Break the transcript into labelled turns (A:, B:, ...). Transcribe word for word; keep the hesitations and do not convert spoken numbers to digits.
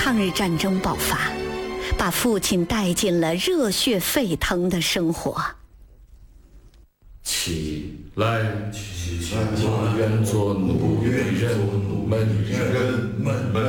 A: 抗日战争爆发，把父亲带进了热血沸腾的生活。
B: 起来，起来，我愿做奴的人们，人们